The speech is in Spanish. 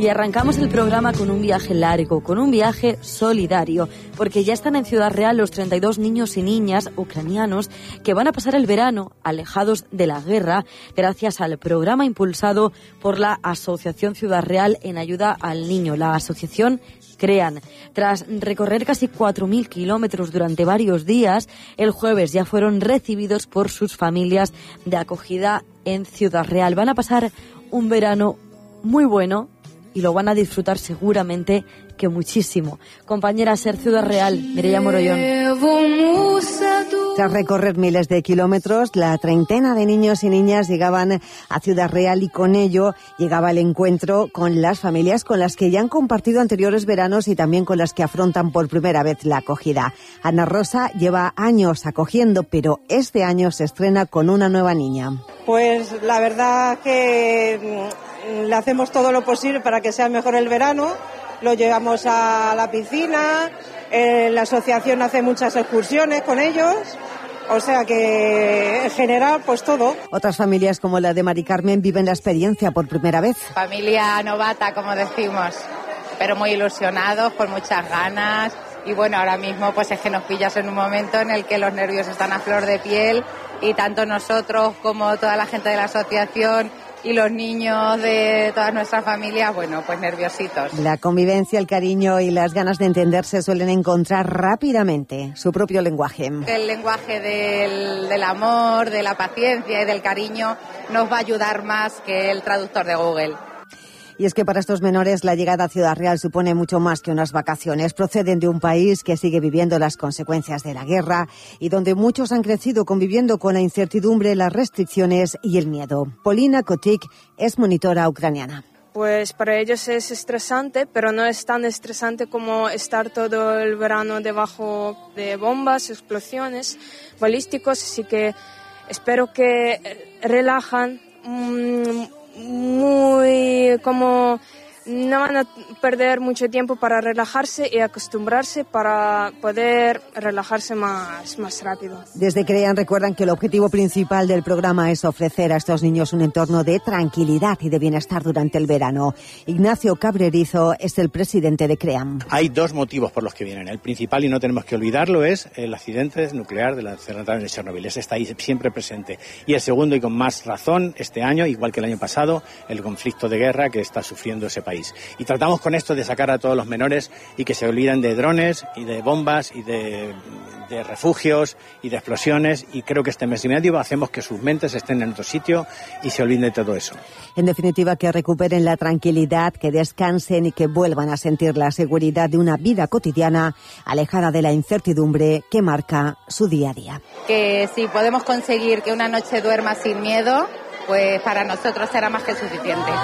Y arrancamos el programa con un viaje largo, con un viaje solidario, porque ya están en Ciudad Real los 32 niños y niñas ucranianos que van a pasar el verano alejados de la guerra gracias al programa impulsado por la Asociación Ciudad Real en ayuda al niño, la asociación CREAN. Tras recorrer casi 4.000 kilómetros durante varios días, el jueves ya fueron recibidos por sus familias de acogida en Ciudad Real. Van a pasar un verano muy bueno y lo van a disfrutar seguramente que muchísimo. Compañera Ser Ciudad Real, Mireia Morollón. Tras recorrer miles de kilómetros, la treintena de niños y niñas llegaban a Ciudad Real y con ello llegaba el encuentro con las familias con las que ya han compartido anteriores veranos y también con las que afrontan por primera vez la acogida. Ana Rosa lleva años acogiendo, pero este año se estrena con una nueva niña. Pues la verdad que le hacemos todo lo posible para que sea mejor el verano. Lo llevamos a la piscina, la asociación hace muchas excursiones con ellos, o sea que en general pues todo. Otras familias como la de Mari Carmen viven la experiencia por primera vez. Familia novata, como decimos, pero muy ilusionados, con muchas ganas. Y bueno, ahora mismo pues es que nos pillas en un momento en el que los nervios están a flor de piel y tanto nosotros como toda la gente de la asociación y los niños de todas nuestras familias, bueno, pues nerviositos. La convivencia, el cariño y las ganas de entenderse suelen encontrar rápidamente su propio lenguaje. El lenguaje del amor, de la paciencia y del cariño nos va a ayudar más que el traductor de Google. Y es que para estos menores la llegada a Ciudad Real supone mucho más que unas vacaciones. Proceden de un país que sigue viviendo las consecuencias de la guerra y donde muchos han crecido conviviendo con la incertidumbre, las restricciones y el miedo. Polina Kotik es monitora ucraniana. Pues para ellos es estresante, pero no es tan estresante como estar todo el verano debajo de bombas, explosiones, balísticos, así que espero que relajan muy, como no van a perder mucho tiempo para relajarse y acostumbrarse para poder relajarse más rápido. Desde CREAN recuerdan que el objetivo principal del programa es ofrecer a estos niños un entorno de tranquilidad y de bienestar durante el verano. Ignacio Cabrerizo es el presidente de CREAN. Hay dos motivos por los que vienen. El principal, y no tenemos que olvidarlo, es el accidente nuclear de la central de Chernobyl. Ese está ahí siempre presente. Y el segundo, y con más razón, este año, igual que el año pasado, el conflicto de guerra que está sufriendo ese país. Y tratamos con esto de sacar a todos los menores y que se olviden de drones y de bombas y de refugios y de explosiones, y creo que este mes y medio hacemos que sus mentes estén en otro sitio y se olviden de todo eso. En definitiva, que recuperen la tranquilidad, que descansen y que vuelvan a sentir la seguridad de una vida cotidiana alejada de la incertidumbre que marca su día a día. Que si podemos conseguir que una noche duerma sin miedo, pues para nosotros será más que suficiente.